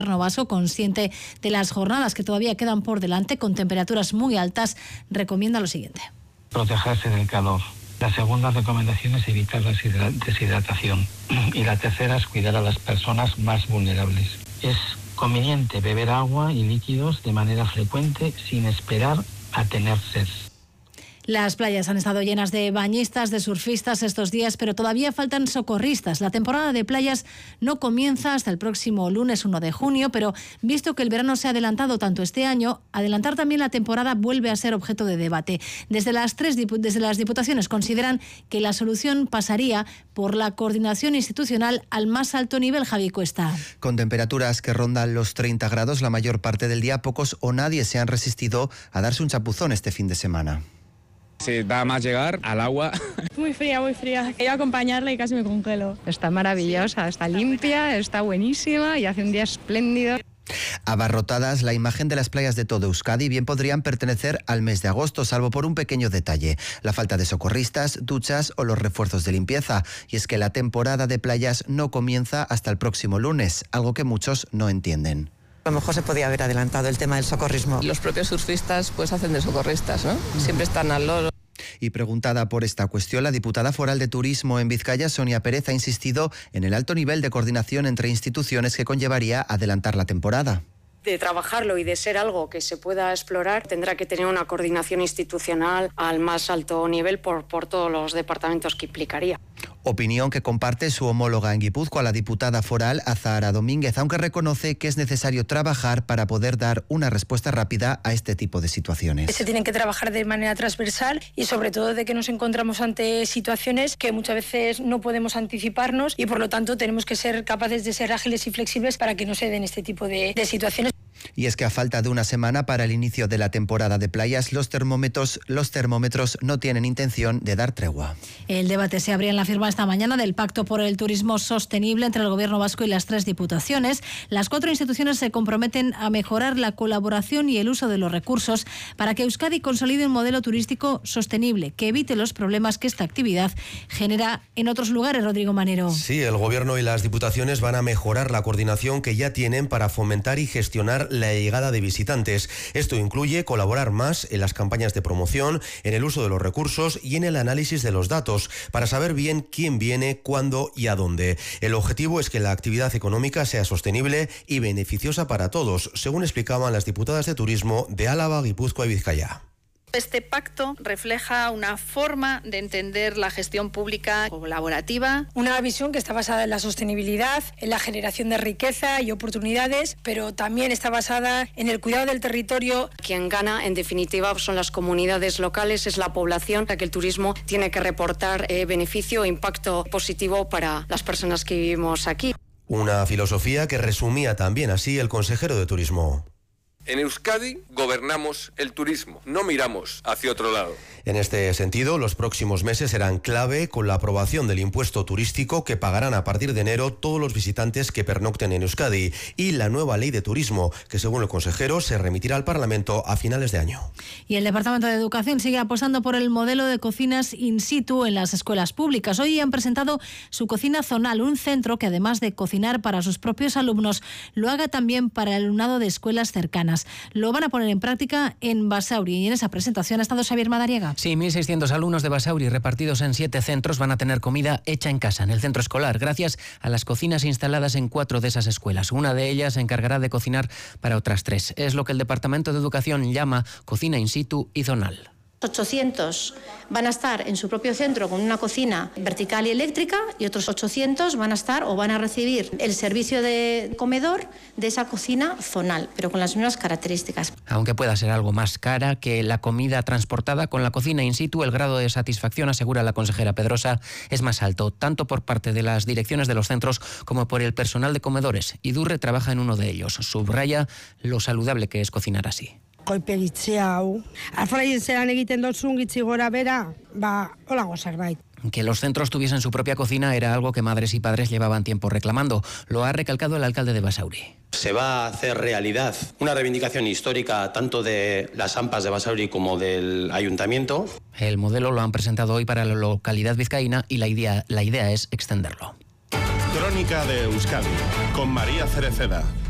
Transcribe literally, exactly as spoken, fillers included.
Vasco, consciente de las jornadas que todavía quedan por delante con temperaturas muy altas, recomienda lo siguiente. Protegerse del calor. La segunda recomendación es evitar la deshidratación. Y la tercera es cuidar a las personas más vulnerables. Es conveniente beber agua y líquidos de manera frecuente sin esperar a tener sed. Las playas han estado llenas de bañistas, de surfistas estos días, pero todavía faltan socorristas. La temporada de playas no comienza hasta el próximo lunes uno de junio, pero visto que el verano se ha adelantado tanto este año, adelantar también la temporada vuelve a ser objeto de debate. Desde las tres desde las diputaciones consideran que la solución pasaría por la coordinación institucional al más alto nivel. Javi Cuesta. Con temperaturas que rondan los treinta grados la mayor parte del día, pocos o nadie se han resistido a darse un chapuzón este fin de semana. Sí, da más llegar al agua. Muy fría, muy fría. Quería acompañarla y casi me congelo. Está maravillosa, está limpia, está buenísima y hace un día espléndido. Abarrotadas, la imagen de las playas de todo Euskadi bien podrían pertenecer al mes de agosto, salvo por un pequeño detalle: la falta de socorristas, duchas o los refuerzos de limpieza. Y es que la temporada de playas no comienza hasta el próximo lunes, algo que muchos no entienden. A lo mejor se podía haber adelantado el tema del socorrismo. Los propios surfistas pues hacen de socorristas, ¿no? Siempre están al loro. Y preguntada por esta cuestión, la diputada foral de Turismo en Vizcaya, Sonia Pérez, ha insistido en el alto nivel de coordinación entre instituciones que conllevaría adelantar la temporada. De trabajarlo y de ser algo que se pueda explorar, tendrá que tener una coordinación institucional al más alto nivel por, por todos los departamentos que implicaría. Opinión que comparte su homóloga en Guipúzcoa, la diputada foral Azahara Domínguez, aunque reconoce que es necesario trabajar para poder dar una respuesta rápida a este tipo de situaciones. Se tienen que trabajar de manera transversal y sobre todo de que nos encontramos ante situaciones que muchas veces no podemos anticiparnos y por lo tanto tenemos que ser capaces de ser ágiles y flexibles para que no se den este tipo de, de situaciones. Y es que a falta de una semana para el inicio de la temporada de playas, los termómetros, los termómetros no tienen intención de dar tregua. El debate se abría en la firma esta mañana del Pacto por el Turismo Sostenible entre el Gobierno vasco y las tres diputaciones. Las cuatro instituciones se comprometen a mejorar la colaboración y el uso de los recursos para que Euskadi consolide un modelo turístico sostenible que evite los problemas que esta actividad genera en otros lugares. Rodrigo Manero. Sí, el Gobierno y las diputaciones van a mejorar la coordinación que ya tienen para fomentar y gestionar la llegada de visitantes. Esto incluye colaborar más en las campañas de promoción, en el uso de los recursos y en el análisis de los datos, para saber bien quién viene, cuándo y a dónde. El objetivo es que la actividad económica sea sostenible y beneficiosa para todos, según explicaban las diputadas de Turismo de Álava, Guipúzcoa y Vizcaya. Este pacto refleja una forma de entender la gestión pública colaborativa. Una visión que está basada en la sostenibilidad, en la generación de riqueza y oportunidades, pero también está basada en el cuidado del territorio. Quien gana, en definitiva, son las comunidades locales, es la población, a que el turismo tiene que reportar eh, beneficio e impacto positivo para las personas que vivimos aquí. Una filosofía que resumía también así el consejero de Turismo. En Euskadi gobernamos el turismo, no miramos hacia otro lado. En este sentido, los próximos meses serán clave con la aprobación del impuesto turístico que pagarán a partir de enero todos los visitantes que pernocten en Euskadi y la nueva ley de turismo, que según el consejero se remitirá al Parlamento a finales de año. Y el Departamento de Educación sigue apostando por el modelo de cocinas in situ en las escuelas públicas. Hoy han presentado su cocina zonal, un centro que además de cocinar para sus propios alumnos, lo haga también para el alumnado de escuelas cercanas. Lo van a poner en práctica en Basauri y en esa presentación ha estado Xavier Madariaga. Sí, mil seiscientos alumnos de Basauri repartidos en siete centros van a tener comida hecha en casa, en el centro escolar, gracias a las cocinas instaladas en cuatro de esas escuelas. Una de ellas se encargará de cocinar para otras tres. Es lo que el Departamento de Educación llama cocina in situ y zonal. ochocientos van a estar en su propio centro con una cocina vertical y eléctrica y otros ochocientos van a estar o van a recibir el servicio de comedor de esa cocina zonal, pero con las mismas características. Aunque pueda ser algo más cara que la comida transportada, con la cocina in situ el grado de satisfacción, asegura la consejera Pedrosa, es más alto, tanto por parte de las direcciones de los centros como por el personal de comedores. Idurre trabaja en uno de ellos. Subraya lo saludable que es cocinar así. Koipegitze hau, afraien zelan egiten dozun gitzi gora bera, ba, holango zerbait. Que los centros tuviesen su propia cocina era algo que madres y padres llevaban tiempo reclamando. Lo ha recalcado el alcalde de Basauri. Se va a hacer realidad una reivindicación histórica tanto de las AMPAs de Basauri como del ayuntamiento. El modelo lo han presentado hoy para la localidad vizcaína y la idea, la idea es extenderlo. Crónica de Euskadi con María Cereceda.